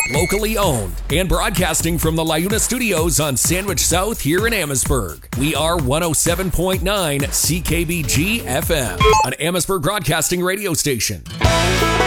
locally owned, and broadcasting from the LiUNA Studios on Sandwich South here in Amherstburg. We are 107.9 CKBG FM, an Amherstburg broadcasting radio station.